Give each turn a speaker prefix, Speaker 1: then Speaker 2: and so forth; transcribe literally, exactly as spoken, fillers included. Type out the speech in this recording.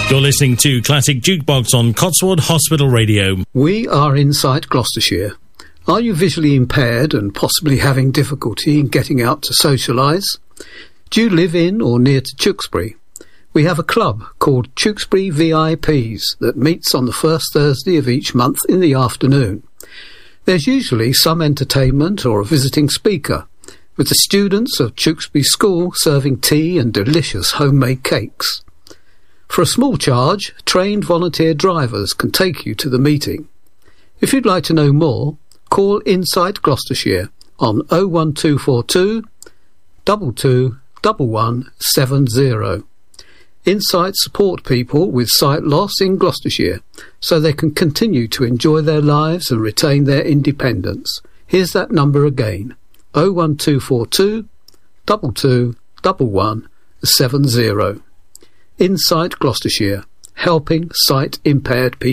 Speaker 1: You're listening to Classic Jukebox on Cotswold Hospital Radio.
Speaker 2: We are Insight Gloucestershire. Are you visually impaired and possibly having difficulty in getting out to socialise? Do you live in or near to Tewkesbury? We have a club called Tewkesbury V I Ps that meets on the first Thursday of each month in the afternoon. There's usually some entertainment or a visiting speaker, with the students of Tewkesbury School serving tea and delicious homemade cakes. For a small charge, trained volunteer drivers can take you to the meeting. If you'd like to know more, call Insight Gloucestershire on oh one two four two, two two one one seven zero. Insight support people with sight loss in Gloucestershire so they can continue to enjoy their lives and retain their independence. Here's that number again, oh one two four two, two two one one seven zero. Insight Gloucestershire, helping sight-impaired people.